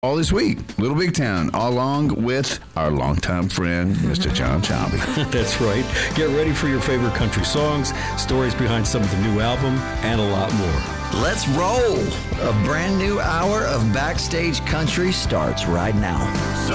all this week, Little Big Town, along with our longtime friend, Mr. John Chomby. That's right. Get ready for your favorite country songs, stories behind some of the new album, and a lot more. Let's roll! A brand new hour of Backstage Country starts right now.